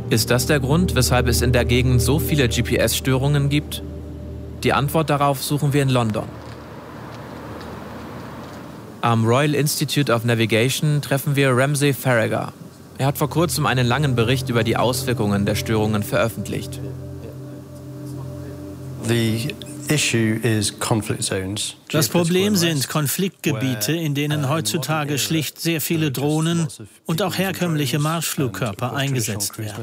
Ist das der Grund, weshalb es in der Gegend so viele GPS-Störungen gibt? Die Antwort darauf suchen wir in London. Am Royal Institute of Navigation treffen wir Ramsey Farragher. Er hat vor kurzem einen langen Bericht über die Auswirkungen der Störungen veröffentlicht. Das Problem sind Konfliktgebiete, in denen heutzutage schlicht sehr viele Drohnen und auch herkömmliche Marschflugkörper eingesetzt werden.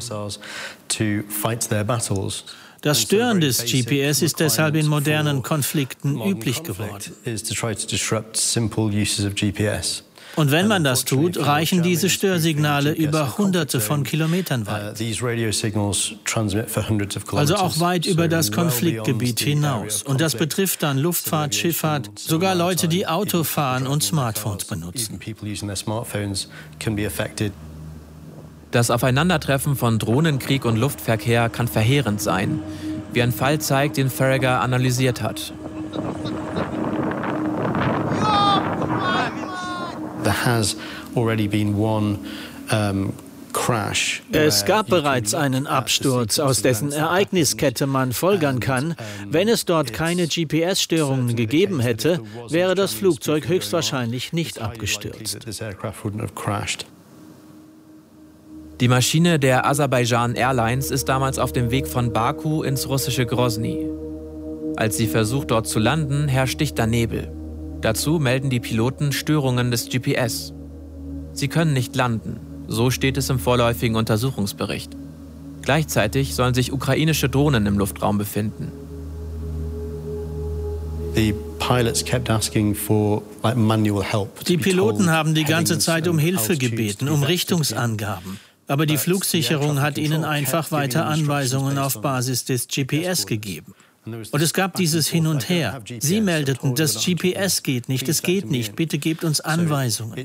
Das Stören des GPS ist deshalb in modernen Konflikten üblich geworden. Und wenn man das tut, reichen diese Störsignale über Hunderte von Kilometern weit. Also auch weit über das Konfliktgebiet hinaus. Und das betrifft dann Luftfahrt, Schifffahrt, sogar Leute, die Auto fahren und Smartphones benutzen. Das Aufeinandertreffen von Drohnenkrieg und Luftverkehr kann verheerend sein, wie ein Fall zeigt, den Farragher analysiert hat. Es gab bereits einen Absturz, aus dessen Ereigniskette man folgern kann. Wenn es dort keine GPS-Störungen gegeben hätte, wäre das Flugzeug höchstwahrscheinlich nicht abgestürzt. Die Maschine der Aserbaidschan Airlines ist damals auf dem Weg von Baku ins russische Grosny. Als sie versucht, dort zu landen, herrscht dichter Nebel. Dazu melden die Piloten Störungen des GPS. Sie können nicht landen, so steht es im vorläufigen Untersuchungsbericht. Gleichzeitig sollen sich ukrainische Drohnen im Luftraum befinden. Die Piloten haben die ganze Zeit um Hilfe gebeten, um Richtungsangaben. Aber die Flugsicherung hat ihnen einfach weiter Anweisungen auf Basis des GPS gegeben. Und es gab dieses Hin und Her. Sie meldeten, das GPS geht nicht, es geht nicht, bitte gebt uns Anweisungen.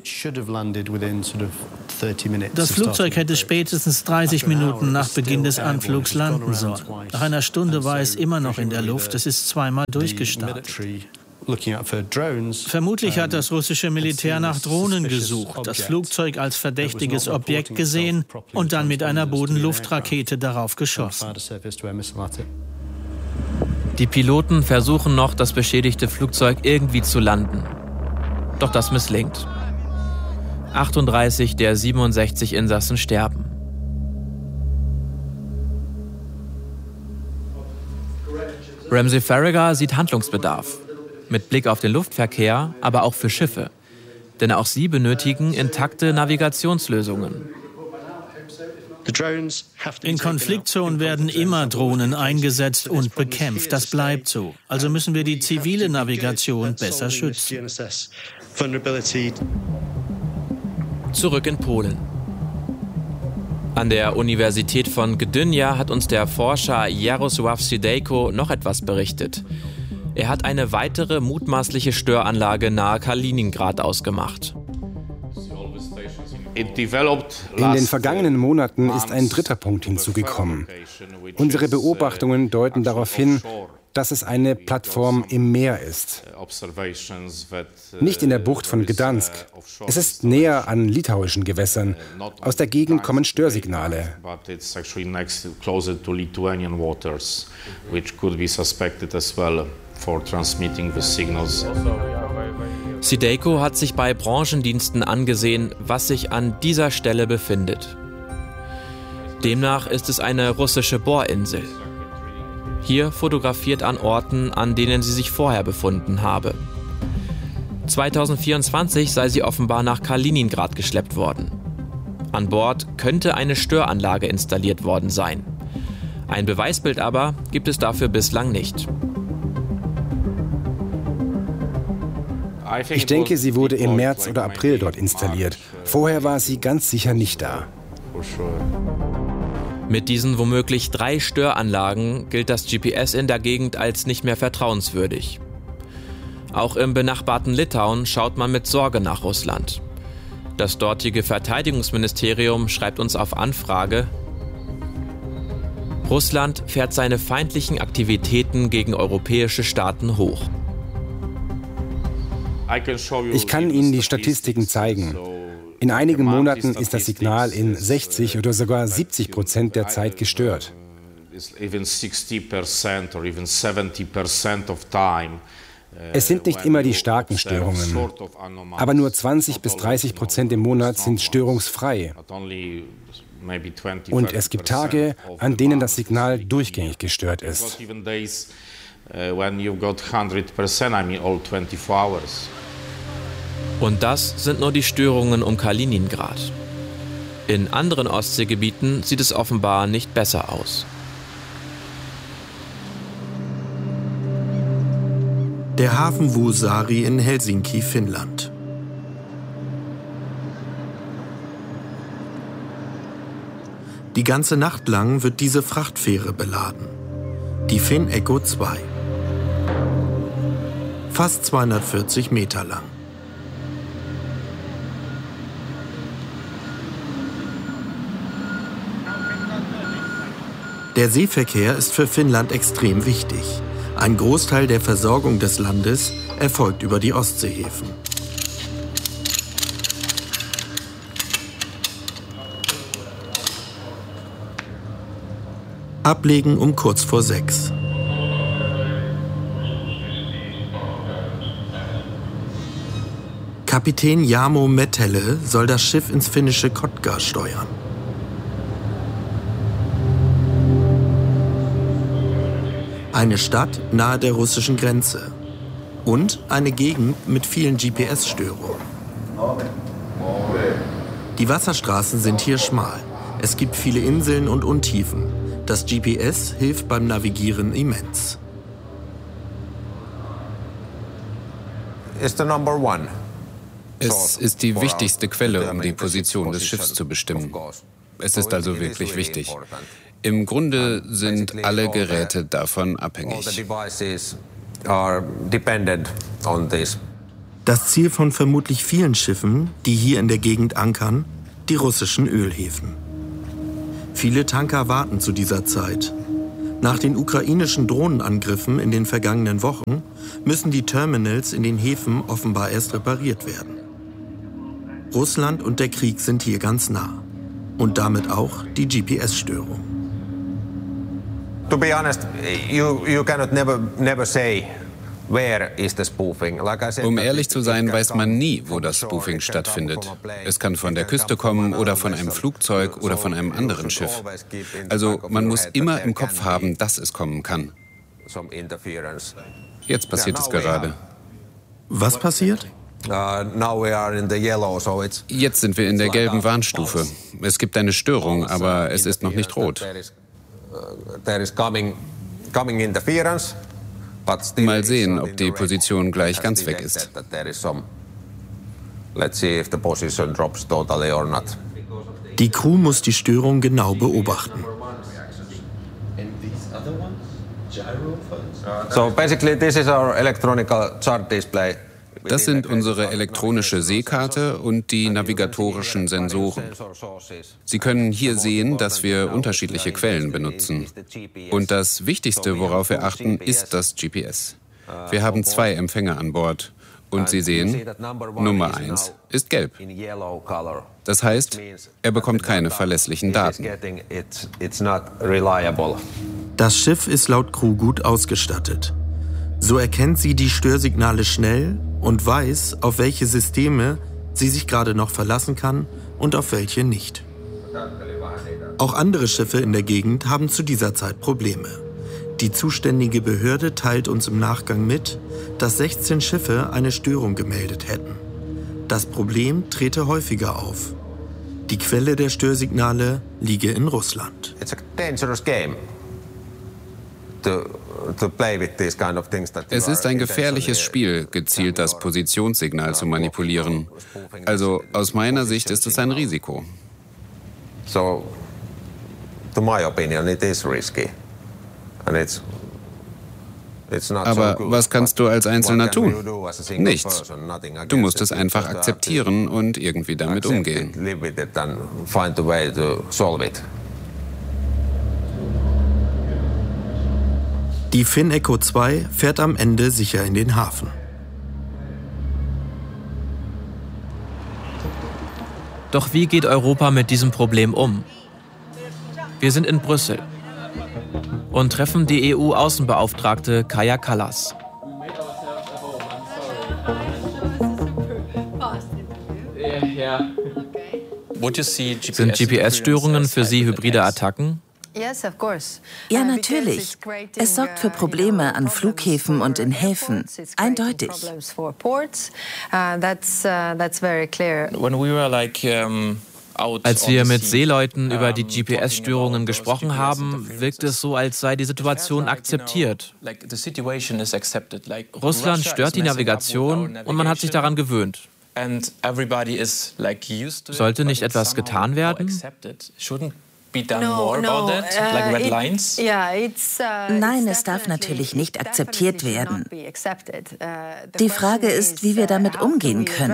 Das Flugzeug hätte spätestens 30 Minuten nach Beginn des Anflugs landen sollen. Nach einer Stunde war es immer noch in der Luft, es ist zweimal durchgestartet. Vermutlich hat das russische Militär nach Drohnen gesucht, das Flugzeug als verdächtiges Objekt gesehen und dann mit einer Boden-Luft-Rakete darauf geschossen. Die Piloten versuchen noch, das beschädigte Flugzeug irgendwie zu landen. Doch das misslingt. 38 der 67 Insassen sterben. Ramsey Farragher sieht Handlungsbedarf. Mit Blick auf den Luftverkehr, aber auch für Schiffe. Denn auch sie benötigen intakte Navigationslösungen. In Konfliktzonen werden immer Drohnen eingesetzt und bekämpft. Das bleibt so. Also müssen wir die zivile Navigation besser schützen. Zurück in Polen. An der Universität von Gdynia hat uns der Forscher Jarosław Sidejko noch etwas berichtet. Er hat eine weitere mutmaßliche Störanlage nahe Kaliningrad ausgemacht. In den vergangenen Monaten ist ein dritter Punkt hinzugekommen. Unsere Beobachtungen deuten darauf hin, dass es eine Plattform im Meer ist. Nicht in der Bucht von Gdansk. Es ist näher an litauischen Gewässern. Aus der Gegend kommen Störsignale. Sidejko hat sich bei Branchendiensten angesehen, was sich an dieser Stelle befindet. Demnach ist es eine russische Bohrinsel. Hier fotografiert an Orten, an denen sie sich vorher befunden habe. 2024 sei sie offenbar nach Kaliningrad geschleppt worden. An Bord könnte eine Störanlage installiert worden sein. Ein Beweisbild aber gibt es dafür bislang nicht. Ich denke, sie wurde im März oder April dort installiert. Vorher war sie ganz sicher nicht da. Mit diesen womöglich 3 Störanlagen gilt das GPS in der Gegend als nicht mehr vertrauenswürdig. Auch im benachbarten Litauen schaut man mit Sorge nach Russland. Das dortige Verteidigungsministerium schreibt uns auf Anfrage: Russland fährt seine feindlichen Aktivitäten gegen europäische Staaten hoch. Ich kann Ihnen die Statistiken zeigen. In einigen Monaten ist das Signal in 60 oder sogar 70% der Zeit gestört. Es sind nicht immer die starken Störungen, aber nur 20-30% im Monat sind störungsfrei. Und es gibt Tage, an denen das Signal durchgängig gestört ist. Und das sind nur die Störungen um Kaliningrad. In anderen Ostseegebieten sieht es offenbar nicht besser aus. Der Hafen Vuosaari in Helsinki, Finnland. Die ganze Nacht lang wird diese Frachtfähre beladen. Die Fin-Echo 2. Fast 240 Meter lang. Der Seeverkehr ist für Finnland extrem wichtig. Ein Großteil der Versorgung des Landes erfolgt über die Ostseehäfen. Ablegen um kurz vor 6. Kapitän Jarmo Mettele soll das Schiff ins finnische Kotka steuern. Eine Stadt nahe der russischen Grenze und eine Gegend mit vielen GPS-Störungen. Die Wasserstraßen sind hier schmal. Es gibt viele Inseln und Untiefen. Das GPS hilft beim Navigieren immens. Es ist die wichtigste Quelle, um die Position des Schiffs zu bestimmen. Es ist also wirklich wichtig. Im Grunde sind alle Geräte davon abhängig. Das Ziel von vermutlich vielen Schiffen, die hier in der Gegend ankern, die russischen Ölhäfen. Viele Tanker warten zu dieser Zeit. Nach den ukrainischen Drohnenangriffen in den vergangenen Wochen müssen die Terminals in den Häfen offenbar erst repariert werden. Russland und der Krieg sind hier ganz nah. Und damit auch die GPS-Störung. To be honest, you cannot never say where is the spoofing. Um ehrlich zu sein, weiß man nie, wo das Spoofing stattfindet. Es kann von der Küste kommen oder von einem Flugzeug oder von einem anderen Schiff. Also man muss immer im Kopf haben, dass es kommen kann. Jetzt passiert es gerade. Was passiert? Jetzt sind wir in der gelben Warnstufe. Es gibt eine Störung, aber es ist noch nicht rot. Mal sehen, ob die Position gleich ganz weg ist. Die Crew muss die Störung genau beobachten. So basically this is our electronic chart display. Das sind unsere elektronische Seekarte und die navigatorischen Sensoren. Sie können hier sehen, dass wir unterschiedliche Quellen benutzen. Und das Wichtigste, worauf wir achten, ist das GPS. Wir haben 2 Empfänger an Bord. Und Sie sehen, Nummer 1 ist gelb. Das heißt, er bekommt keine verlässlichen Daten. Das Schiff ist laut Crew gut ausgestattet. So erkennt sie die Störsignale schnell und weiß, auf welche Systeme sie sich gerade noch verlassen kann und auf welche nicht. Auch andere Schiffe in der Gegend haben zu dieser Zeit Probleme. Die zuständige Behörde teilt uns im Nachgang mit, dass 16 Schiffe eine Störung gemeldet hätten. Das Problem trete häufiger auf. Die Quelle der Störsignale liege in Russland. It's a dangerous game. Es ist ein gefährliches Spiel, gezielt das Positionssignal zu manipulieren. Also aus meiner Sicht ist es ein Risiko. So, to my opinion, it is risky. And it's not Aber so good. was kannst du als Einzelner What can tun? you do as a single Nichts. person? Nothing against Du musst it. es einfach You just akzeptieren und irgendwie damit accept umgehen. it, live with it and find a way to solve it. Die Fin-Echo 2 fährt am Ende sicher in den Hafen. Doch wie geht Europa mit diesem Problem um? Wir sind in Brüssel und treffen die EU-Außenbeauftragte Kaja Kallas. Sind GPS-Störungen für Sie hybride Attacken? Ja, natürlich. Es sorgt für Probleme an Flughäfen und in Häfen. Eindeutig. Als wir mit Seeleuten über die GPS-Störungen gesprochen haben, wirkt es so, als sei die Situation akzeptiert. Russland stört die Navigation und man hat sich daran gewöhnt. Sollte nicht etwas getan werden? Nein, es darf natürlich nicht akzeptiert werden. Die Frage ist, wie wir damit umgehen können.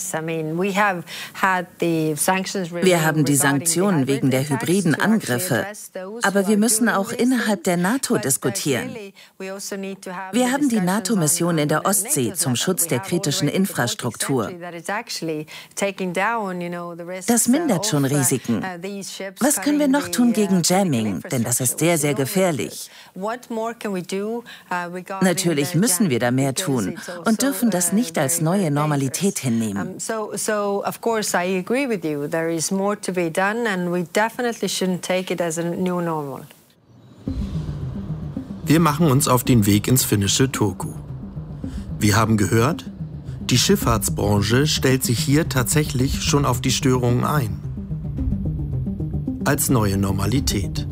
Wir haben die Sanktionen wegen der hybriden Angriffe, aber wir müssen auch innerhalb der NATO diskutieren. Wir haben die NATO-Mission in der Ostsee zum Schutz der kritischen Infrastruktur. Das mindert schon Risiken. Was können wir noch tun gegen Jamming? Denn das ist sehr, sehr gefährlich. Natürlich müssen wir da mehr tun und dürfen das nicht als neue Normalität hinnehmen. Wir machen uns auf den Weg ins finnische Turku. Wir haben gehört, die Schifffahrtsbranche stellt sich hier tatsächlich schon auf die Störungen ein. Als neue Normalität.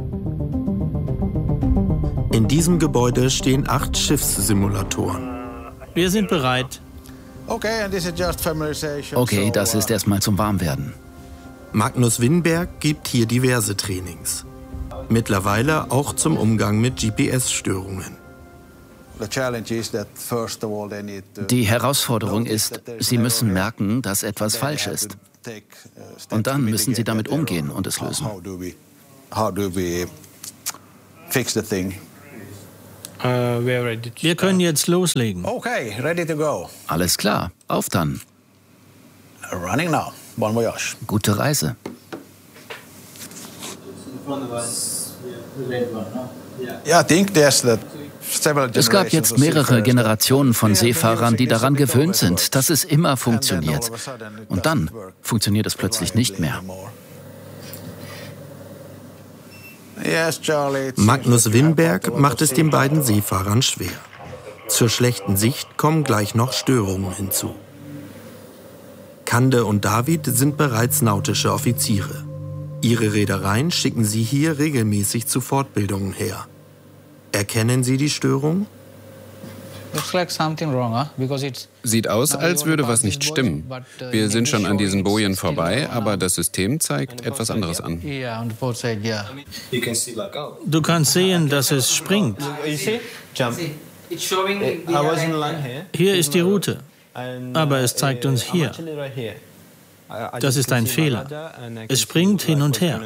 In diesem Gebäude stehen 8 Schiffssimulatoren. Wir sind bereit. Okay, das ist erstmal zum Warmwerden. Magnus Winberg gibt hier diverse Trainings. Mittlerweile auch zum Umgang mit GPS-Störungen. Die Herausforderung ist, Sie müssen merken, dass etwas falsch ist. Und dann müssen Sie damit umgehen und es lösen. Wir können jetzt loslegen. Okay, ready to go. Alles klar, auf dann. Running now. Bon voyage. Gute Reise. Es gab jetzt mehrere Generationen von Seefahrern, die daran gewöhnt sind, dass es immer funktioniert. Und dann funktioniert es plötzlich nicht mehr. Magnus Winberg macht es den beiden Seefahrern schwer. Zur schlechten Sicht kommen gleich noch Störungen hinzu. Kande und David sind bereits nautische Offiziere. Ihre Reedereien schicken sie hier regelmäßig zu Fortbildungen her. Erkennen Sie die Störung? Sieht aus, als würde was nicht stimmen. Wir sind schon an diesen Bojen vorbei, aber das System zeigt etwas anderes an. Du kannst sehen, dass es springt. Hier ist die Route, aber es zeigt uns hier. Das ist ein Fehler. Es springt hin und her.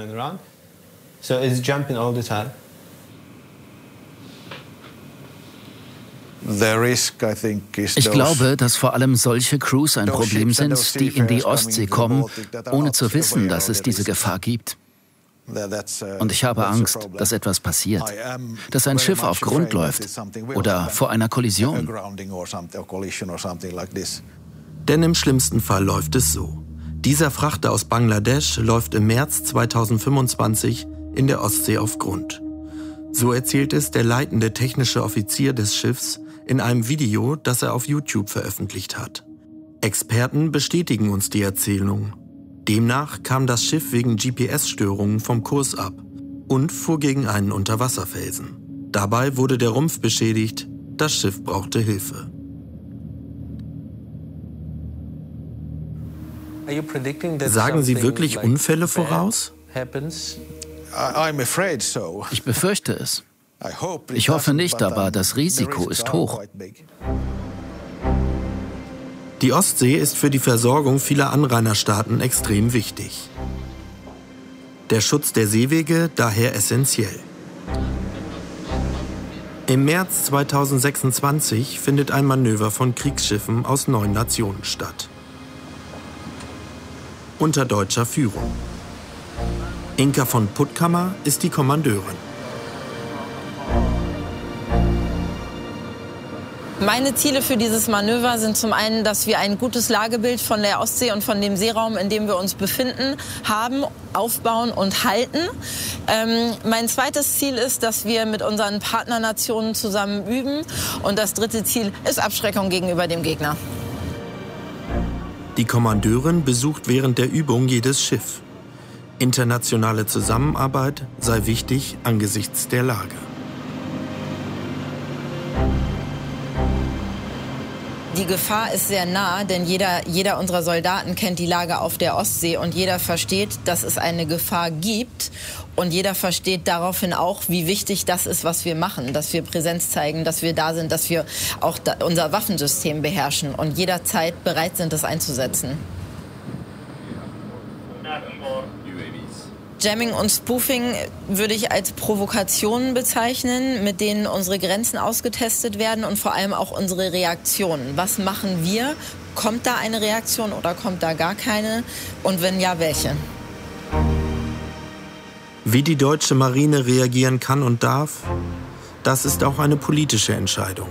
Ich glaube, dass vor allem solche Crews ein Problem sind, die in die Ostsee kommen, ohne zu wissen, dass es diese Gefahr gibt. Und ich habe Angst, dass etwas passiert, dass ein Schiff auf Grund läuft oder vor einer Kollision. Denn im schlimmsten Fall läuft es so. Dieser Frachter aus Bangladesch läuft im März 2025 in der Ostsee auf Grund. So erzählt es der leitende technische Offizier des Schiffs in einem Video, das er auf YouTube veröffentlicht hat. Experten bestätigen uns die Erzählung. Demnach kam das Schiff wegen GPS-Störungen vom Kurs ab und fuhr gegen einen Unterwasserfelsen. Dabei wurde der Rumpf beschädigt, das Schiff brauchte Hilfe. Sagen Sie wirklich Unfälle voraus? Ich befürchte es. Ich hoffe nicht, aber das Risiko ist hoch. Die Ostsee ist für die Versorgung vieler Anrainerstaaten extrem wichtig. Der Schutz der Seewege daher essentiell. Im März 2026 findet ein Manöver von Kriegsschiffen aus 9 Nationen statt. unter deutscher Führung. Inka von Puttkammer ist die Kommandeurin. Meine Ziele für dieses Manöver sind zum einen, dass wir ein gutes Lagebild von der Ostsee und von dem Seeraum, in dem wir uns befinden, haben, aufbauen und halten. Mein zweites Ziel ist, dass wir mit unseren Partnernationen zusammen üben. Und das dritte Ziel ist Abschreckung gegenüber dem Gegner. Die Kommandeurin besucht während der Übung jedes Schiff. Internationale Zusammenarbeit sei wichtig angesichts der Lage. Die Gefahr ist sehr nah, denn jeder unserer Soldaten kennt die Lage auf der Ostsee und jeder versteht, dass es eine Gefahr gibt und jeder versteht daraufhin auch, wie wichtig das ist, was wir machen, dass wir Präsenz zeigen, dass wir da sind, dass wir auch unser Waffensystem beherrschen und jederzeit bereit sind, das einzusetzen. Jamming und Spoofing würde ich als Provokationen bezeichnen, mit denen unsere Grenzen ausgetestet werden und vor allem auch unsere Reaktionen. Was machen wir? Kommt da eine Reaktion oder kommt da gar keine? Und wenn ja, welche? Wie die deutsche Marine reagieren kann und darf, das ist auch eine politische Entscheidung.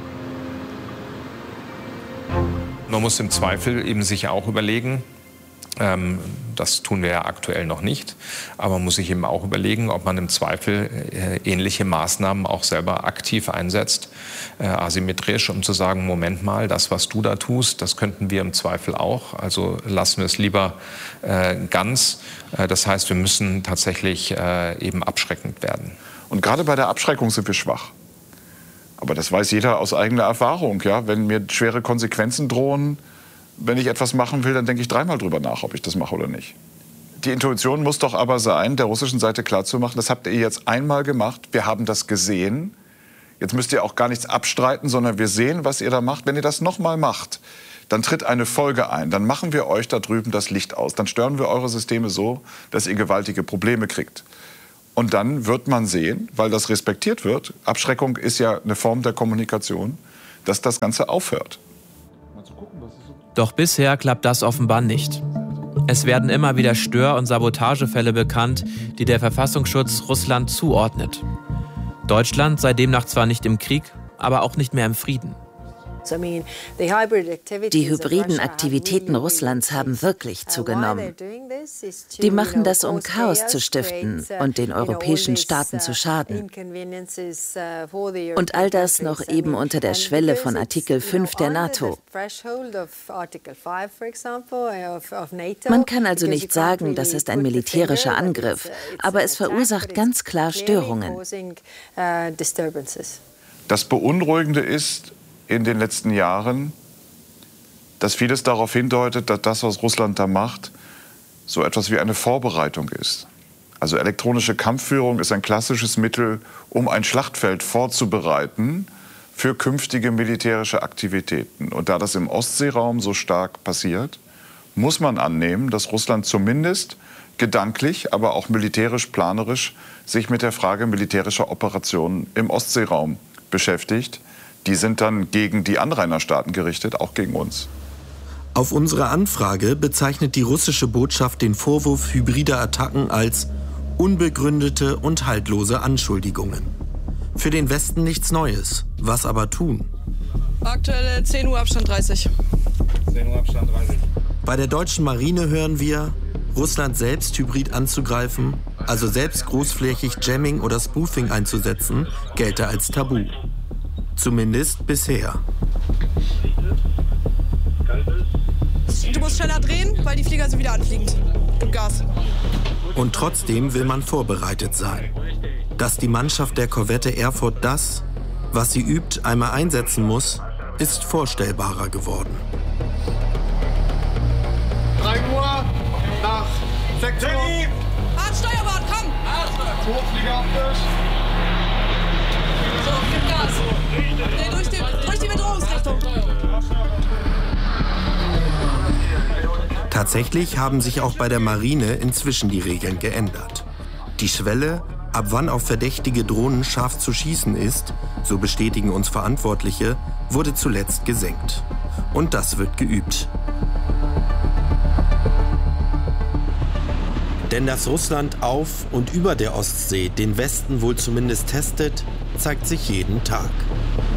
Man muss im Zweifel eben sich auch überlegen, das tun wir ja aktuell noch nicht, aber man muss sich eben auch überlegen, ob man im Zweifel ähnliche Maßnahmen auch selber aktiv einsetzt, asymmetrisch, um zu sagen, Moment mal, das, was du da tust, das könnten wir im Zweifel auch, also lassen wir es lieber ganz. Das heißt, wir müssen tatsächlich eben abschreckend werden. Und gerade bei der Abschreckung sind wir schwach. Aber das weiß jeder aus eigener Erfahrung. Ja? Wenn mir schwere Konsequenzen drohen, wenn ich etwas machen will, dann denke ich dreimal drüber nach, ob ich das mache oder nicht. Die Intuition muss doch aber sein, der russischen Seite klarzumachen, das habt ihr jetzt einmal gemacht, wir haben das gesehen. Jetzt müsst ihr auch gar nichts abstreiten, sondern wir sehen, was ihr da macht. Wenn ihr das nochmal macht, dann tritt eine Folge ein. Dann machen wir euch da drüben das Licht aus. Dann stören wir eure Systeme so, dass ihr gewaltige Probleme kriegt. Und dann wird man sehen, weil das respektiert wird, Abschreckung ist ja eine Form der Kommunikation, dass das Ganze aufhört. Doch bisher klappt das offenbar nicht. Es werden immer wieder Stör- und Sabotagefälle bekannt, die der Verfassungsschutz Russland zuordnet. Deutschland sei demnach zwar nicht im Krieg, aber auch nicht mehr im Frieden. Die hybriden Aktivitäten Russlands haben wirklich zugenommen. Die machen das, um Chaos zu stiften und den europäischen Staaten zu schaden. Und all das noch eben unter der Schwelle von Artikel 5 der NATO. Man kann also nicht sagen, das ist ein militärischer Angriff, aber es verursacht ganz klar Störungen. Das Beunruhigende ist, in den letzten Jahren, dass vieles darauf hindeutet, dass das, was Russland da macht, so etwas wie eine Vorbereitung ist. Also elektronische Kampfführung ist ein klassisches Mittel, um ein Schlachtfeld vorzubereiten für künftige militärische Aktivitäten. Und da das im Ostseeraum so stark passiert, muss man annehmen, dass Russland zumindest gedanklich, aber auch militärisch, planerisch sich mit der Frage militärischer Operationen im Ostseeraum beschäftigt. Die sind dann gegen die Anrainerstaaten gerichtet, auch gegen uns. Auf unsere Anfrage bezeichnet die russische Botschaft den Vorwurf hybrider Attacken als unbegründete und haltlose Anschuldigungen. Für den Westen nichts Neues. Was aber tun? Aktuell 10 Uhr Abstand 30. 10 Uhr Abstand 30. Bei der deutschen Marine hören wir, Russland selbst hybrid anzugreifen, also selbst großflächig Jamming oder Spoofing einzusetzen, gelte als Tabu. Zumindest bisher. Du musst schneller drehen, weil die Flieger sind wieder anfliegend. Gib Gas. Und trotzdem will man vorbereitet sein. Dass die Mannschaft der Korvette Erfurt das, was sie übt, einmal einsetzen muss, ist vorstellbarer geworden. 3 Uhr nach 6 Uhr. Steuerbord, komm! Hochflieger auf Tisch. So, gib Gas. Nee, durch die Bedrohungsrichtung. Tatsächlich haben sich auch bei der Marine inzwischen die Regeln geändert. Die Schwelle, ab wann auf verdächtige Drohnen scharf zu schießen ist, so bestätigen uns Verantwortliche, wurde zuletzt gesenkt. Und das wird geübt. Denn dass Russland auf und über der Ostsee den Westen wohl zumindest testet, zeigt sich jeden Tag.